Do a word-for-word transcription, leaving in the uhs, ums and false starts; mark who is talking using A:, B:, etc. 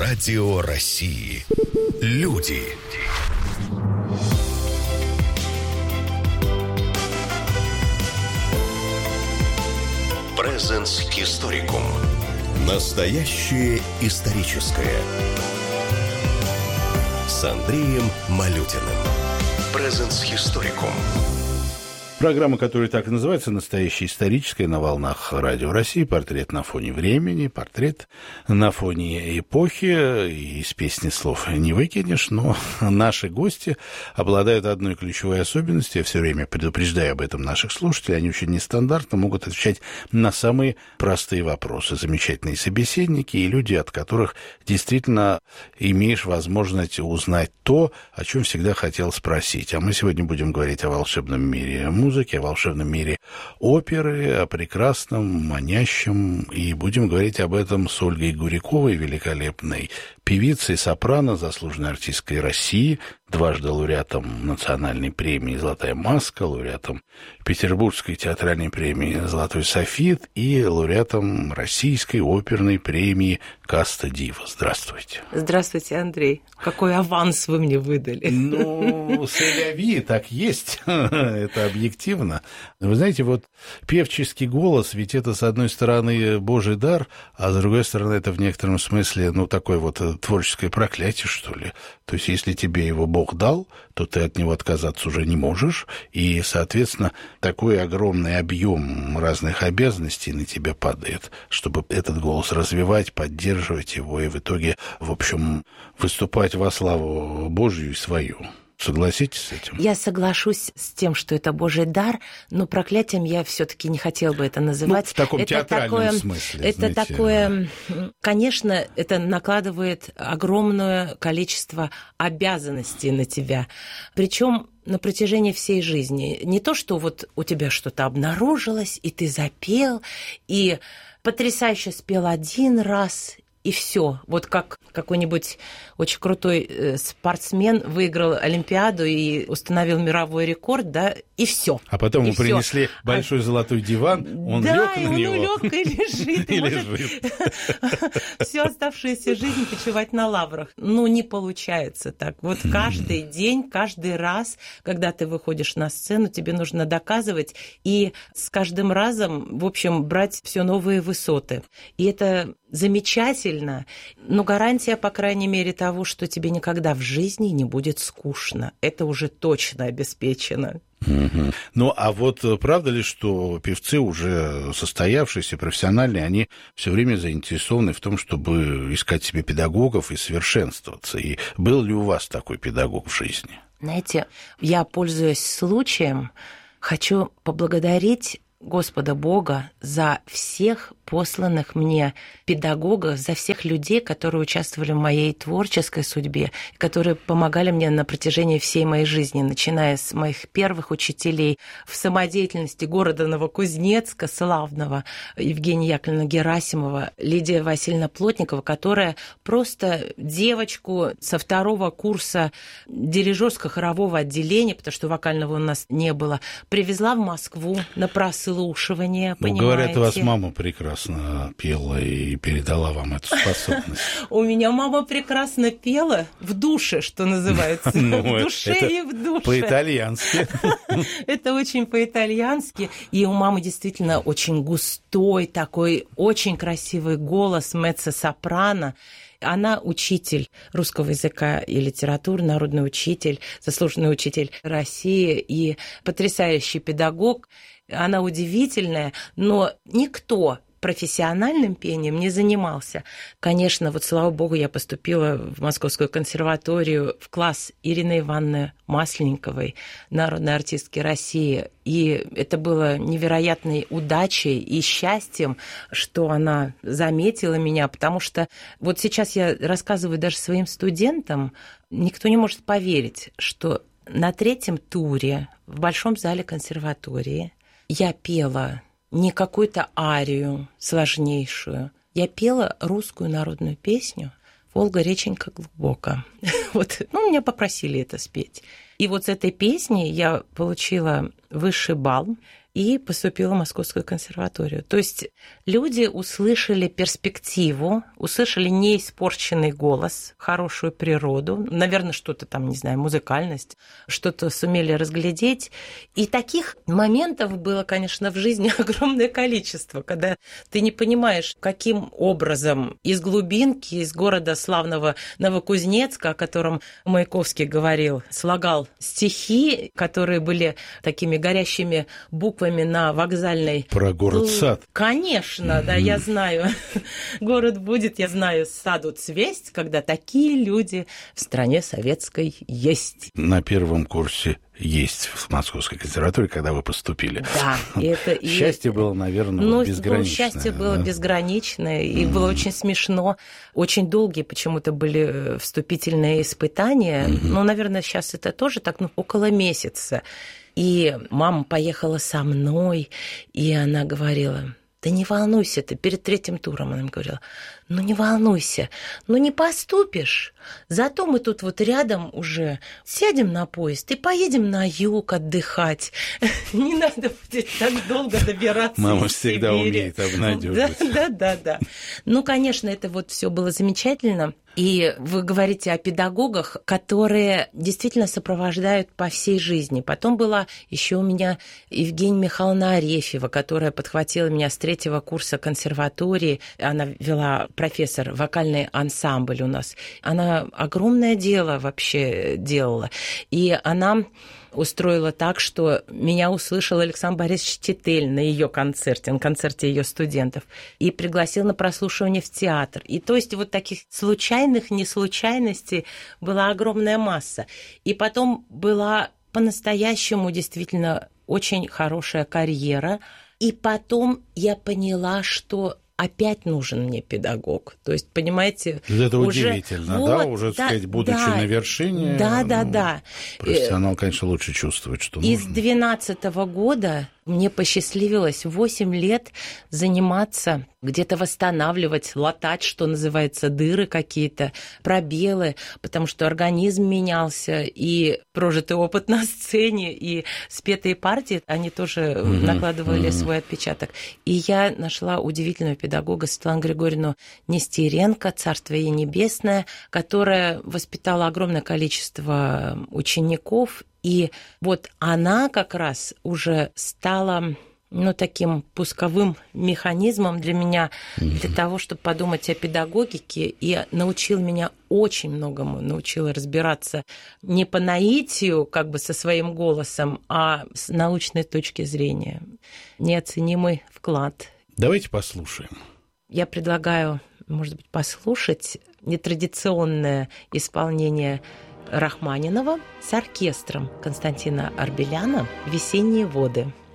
A: Радио России. Люди. Presens Historicum. Настоящее историческое. С Андреем Малютиным. Presens Historicum.
B: Программа, которая так и называется, «Настоящая историческая», на волнах Радио России. Портрет на фоне времени, портрет на фоне эпохи. И из песни слов не выкинешь, но наши гости обладают одной ключевой особенностью. Я все время предупреждаю об этом наших слушателей. Они очень нестандартно могут отвечать на самые простые вопросы. Замечательные собеседники и люди, от которых действительно имеешь возможность узнать то, о чем всегда хотел спросить. А мы сегодня будем говорить о волшебном мире музыки, о волшебном мире оперы, о прекрасном, манящем. И будем говорить об этом с Ольгой Гуряковой, великолепной певицей, сопрано, заслуженной артисткой России, дважды лауреатом национальной премии «Золотая маска», лауреатом Петербургской театральной премии «Золотой софит» и лауреатом российской оперной премии «Каста Дива». Здравствуйте.
C: Здравствуйте, Андрей. Какой аванс вы мне выдали.
B: Ну, сэляви, так есть. Это объективно. Вы знаете, вот певческий голос, ведь это, с одной стороны, божий дар, а с другой стороны, это в некотором смысле, ну, такое вот творческое проклятие, что ли. То есть, если тебе его Бог дал, то ты от него отказаться уже не можешь, и, соответственно, такой огромный объем разных обязанностей на тебя падает, чтобы этот голос развивать, поддерживать его и в итоге, в общем, выступать во славу Божью и свою. Согласитесь с этим? Я соглашусь с тем, что это Божий дар, но проклятием я все-таки не хотела бы это называть. Ну, в таком это театральном такое, смысле. Это знаете, такое, да. Конечно, это накладывает огромное количество обязанностей на тебя. Причем на протяжении всей жизни. Не то, что вот у тебя что-то обнаружилось, и ты запел, и потрясающе спел один раз, и все. Вот как какой-нибудь очень крутой спортсмен выиграл Олимпиаду и установил мировой рекорд, да, и все. А потом ему принесли всё. большой а... золотой диван, он да, лег на него. Да, он лег и лежит. И лежит. Всю оставшуюся жизнь почивать на лаврах. Ну, не получается так. Вот каждый день, каждый раз, когда ты выходишь на сцену, тебе нужно доказывать и с каждым разом, в общем, брать все новые высоты. И это замечательно, но гарантия, по крайней мере, того, что тебе никогда в жизни не будет скучно. Это уже точно обеспечено. Угу. Ну, а вот правда ли, что певцы уже состоявшиеся, профессиональные, они все время заинтересованы в том, чтобы искать себе педагогов и совершенствоваться? И был ли у вас такой педагог в жизни? Знаете, я, пользуясь случаем, хочу поблагодарить Господа Бога за всех посланных мне педагогов, за всех людей, которые участвовали в моей творческой судьбе, которые помогали мне на протяжении всей моей жизни, начиная с моих первых учителей в самодеятельности города Новокузнецка, славного Евгения Яковлевна Герасимова, Лидия Васильевна Плотникова, которая просто девочку со второго курса дирижерско-хорового отделения, потому что вокального у нас не было, привезла в Москву на прослушивание, ну, понимаете? Говорят, у вас мама прекрасно пела и передала вам эту способность. У меня мама прекрасно пела в душе, что называется. В душе и в душе. По-итальянски. Это очень по-итальянски. И у мамы действительно очень густой такой, очень красивый голос, меццо-сопрано. Она учитель русского языка и литературы, народный учитель, заслуженный учитель России и потрясающий педагог. Она удивительная, но никто профессиональным пением не занимался. Конечно, вот слава богу, я поступила в Московскую консерваторию в класс Ирины Ивановны Масленниковой, народной артистки России. И это было невероятной удачей и счастьем, что она заметила меня, потому что вот сейчас я рассказываю даже своим студентам, никто не может поверить, что на третьем туре в Большом зале консерватории я пела не какую-то арию сложнейшую. Я пела русскую народную песню «Волга, реченька глубоко». Вот, ну, меня попросили это спеть. И вот с этой песней я получила высший балл.
C: и поступила в Московскую консерваторию. То есть люди услышали перспективу, услышали неиспорченный голос, хорошую природу, наверное, что-то там, не знаю, музыкальность, что-то сумели разглядеть. И таких моментов было, конечно, в жизни огромное количество, когда ты не понимаешь, каким образом из глубинки, из города славного Новокузнецка, о котором Маяковский говорил, слагал стихи, которые были такими горящими буквами на вокзальной...
B: Про город-сад.
C: Конечно, mm-hmm. да, я знаю. Город будет, я знаю, саду цвесть, когда такие люди в стране советской есть.
B: На первом курсе есть в Московской консерватории, когда вы поступили.
C: Да. И это,
B: счастье
C: и...
B: было, наверное,
C: ну,
B: безграничное.
C: Счастье было
B: да?
C: безграничное, и
B: mm-hmm. было
C: очень смешно. Очень долгие почему-то были вступительные испытания. Mm-hmm. Ну, наверное, сейчас это тоже так, ну, около месяца. И мама поехала со мной, и она говорила: да не волнуйся ты, перед третьим туром она мне говорила, ну не волнуйся, ну не поступишь, зато мы тут вот рядом уже сядем на поезд и поедем на юг отдыхать. Не надо будет так долго добираться.
B: Мама
C: из
B: всегда
C: Сибири.
B: умеет обнадеживать.
C: Да, да, да, да. Ну, конечно, это вот все было замечательно. И вы говорите о педагогах, которые действительно сопровождают по всей жизни. Потом была еще у меня Евгения Михайловна Арефьева, которая подхватила меня с третьего курса консерватории. Она вела профессор, вокальный ансамбль у нас. Она огромное дело вообще делала. И она устроила так, что меня услышал Александр Борисович Тетель на ее концерте, на концерте ее студентов, и пригласил на прослушивание в театр. И то есть вот таких случайных неслучайностей была огромная масса. И потом была по-настоящему действительно очень хорошая карьера. И потом я поняла, что опять нужен мне педагог. То есть, понимаете...
B: Это
C: уже...
B: удивительно,
C: вот,
B: да? Уже, так сказать, будучи
C: да,
B: на вершине...
C: Да, да,
B: ну,
C: да.
B: Профессионал, конечно, лучше чувствует, что
C: нужно. Из
B: нужно.
C: двенадцатого года мне посчастливилось восемь лет заниматься, где-то восстанавливать, латать, что называется, дыры какие-то, пробелы, потому что организм менялся, и прожитый опыт на сцене, и спетые партии, они тоже mm-hmm. накладывали mm-hmm. свой отпечаток. И я нашла удивительного педагога Светлану Григорьевну Нестеренко, царство ей небесное, которая воспитала огромное количество учеников. И вот она как раз уже стала, ну, таким пусковым механизмом для меня, mm-hmm. для того, чтобы подумать о педагогике, и научила меня очень многому, научила разбираться не по наитию, как бы со своим голосом, а с научной точки зрения. Неоценимый вклад.
B: Давайте послушаем.
C: Я предлагаю, может быть, послушать нетрадиционное исполнение Рахманинова с оркестром Константина Арбеляна «Весенние воды».